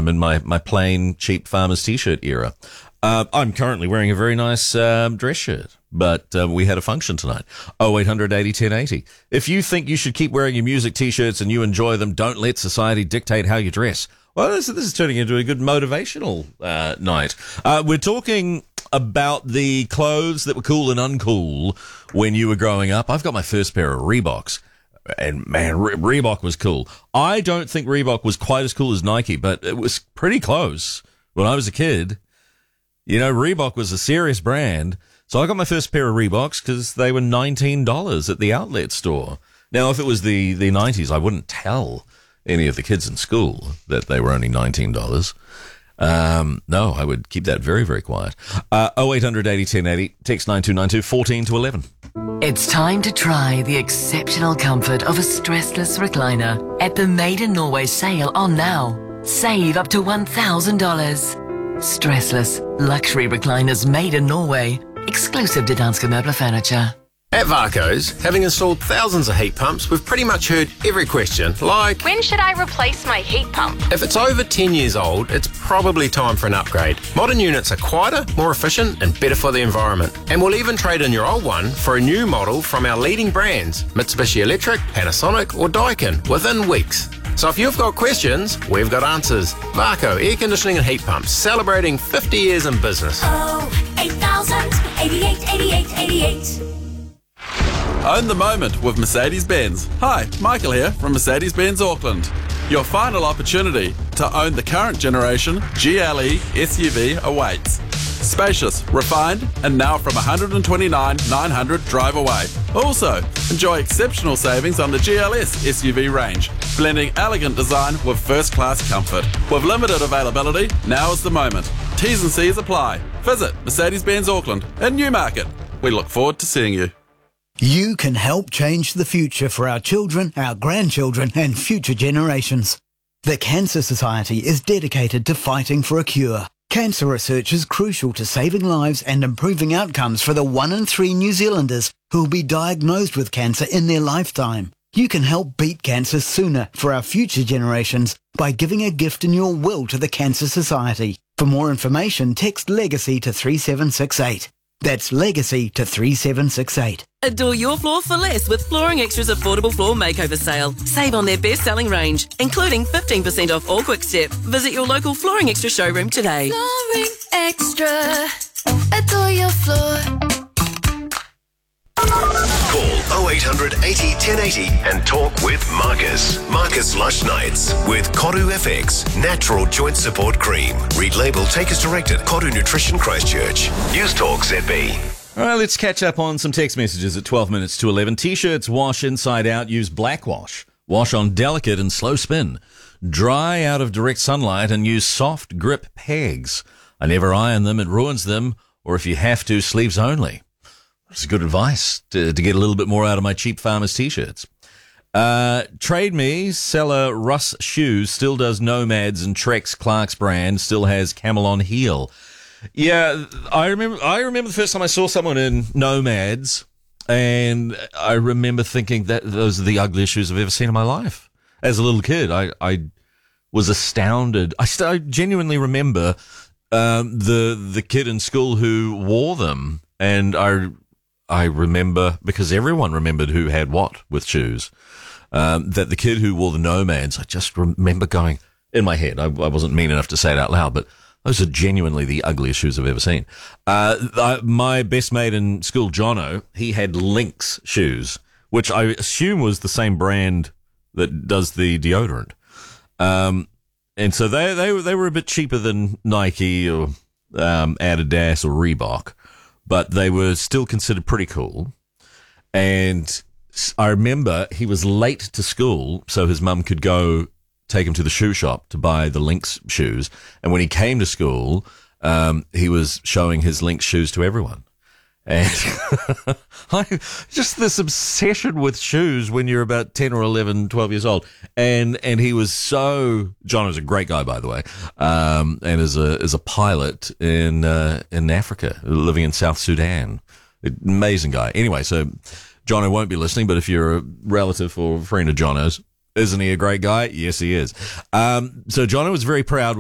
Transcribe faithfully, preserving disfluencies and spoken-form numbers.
I'm in my, my plain, cheap farmer's T-shirt era. Uh, I'm currently wearing a very nice um, dress shirt, but uh, we had a function tonight. oh eight hundred eighty ten eighty. If you think you should keep wearing your music T-shirts and you enjoy them, don't let society dictate how you dress. Well, this, this is turning into a good motivational uh, night. Uh, we're talking about the clothes that were cool and uncool when you were growing up. I've got my first pair of Reeboks. And man, Re- Reebok was cool. I don't think Reebok was quite as cool as Nike, but it was pretty close when I was a kid. You know, Reebok was a serious brand. So I got my first pair of Reeboks because they were nineteen dollars at the outlet store. Now, if it was the, the nineties, I wouldn't tell any of the kids in school that they were only nineteen dollars. Um, no, I would keep that very, very quiet. Uh, oh eight hundred eighty ten eighty, text nine two nine two, fourteen to eleven. It's time to try the exceptional comfort of a stressless recliner at the Made in Norway sale on now. Save up to one thousand dollars. Stressless luxury recliners made in Norway. Exclusive to Danske Møbler Furniture. At Varco's, having installed thousands of heat pumps, we've pretty much heard every question, like, when should I replace my heat pump? If it's over ten years old, it's probably time for an upgrade. Modern units are quieter, more efficient, and better for the environment. And we'll even trade in your old one for a new model from our leading brands, Mitsubishi Electric, Panasonic, or Daikin, within weeks. So if you've got questions, we've got answers. Varco Air Conditioning and Heat Pumps, celebrating fifty years in business. Oh, eight thousand, eighty-eight, eighty-eight, eighty-eight. Own the moment with Mercedes-Benz. Hi, Michael here from Mercedes-Benz Auckland. Your final opportunity to own the current generation G L E S U V awaits. Spacious, refined, and now from one hundred twenty-nine thousand nine hundred drive away. Also, enjoy exceptional savings on the G L S S U V range, blending elegant design with first-class comfort. With limited availability, now is the moment. T's and C's apply. Visit Mercedes-Benz Auckland in Newmarket. We look forward to seeing you. You can help change the future for our children, our grandchildren, and future generations. The Cancer Society is dedicated to fighting for a cure. Cancer research is crucial to saving lives and improving outcomes for the one in three New Zealanders who will be diagnosed with cancer in their lifetime. You can help beat cancer sooner for our future generations by giving a gift in your will to the Cancer Society. For more information, text LEGACY to three seven six eight. That's LEGACY to three seven six eight. Adore your floor for less with Flooring Extra's affordable floor makeover sale. Save on their best-selling range, including fifteen percent off all Quick Step. Visit your local Flooring Extra showroom today. Flooring Extra. Adore your floor. Call oh eight hundred eighty ten eighty and talk with Marcus. Marcus Lush Nights with Koru F X Natural Joint Support Cream. Read label, take as directed. Koru Nutrition Christchurch. News Talk Z B. All right, let's catch up on some text messages at twelve minutes to eleven. T-shirts wash inside out. Use black wash. Wash on delicate and slow spin. Dry out of direct sunlight and use soft grip pegs. I never iron them. It ruins them. Or if you have to, sleeves only. That's good advice to, to get a little bit more out of my cheap farmer's T-shirts. Uh, Trade Me, seller Russ Shoes, still does Nomads and Trex Clark's brand, still has camel on heel. Yeah, I remember, I remember the first time I saw someone in Nomads, and I remember thinking that those are the ugliest shoes I've ever seen in my life. As a little kid, I, I was astounded. I, st- I genuinely remember, um, the, the kid in school who wore them, and I, I remember, because everyone remembered who had what with shoes, um, that the kid who wore the Nomads, I just remember going, in my head, I, I wasn't mean enough to say it out loud, but those are genuinely the ugliest shoes I've ever seen. Uh, I, my best mate in school, Jono, he had Lynx shoes, which I assume was the same brand that does the deodorant. Um, and so they, they were, they were a bit cheaper than Nike or, um, Adidas or Reebok, but they were still considered pretty cool. And I remember he was late to school, so his mum could go take him to the shoe shop to buy the Lynx shoes. And when he came to school, um, he was showing his Lynx shoes to everyone. And I, just this obsession with shoes when you're about ten or eleven, twelve years old. And, and he was so, John is a great guy, by the way. Um, and is a, is a pilot in, uh, in Africa, living in South Sudan. Amazing guy. Anyway, so Jono won't be listening, but if you're a relative or friend of Jono's, isn't he a great guy? Yes, he is. Um, so Jono was very proud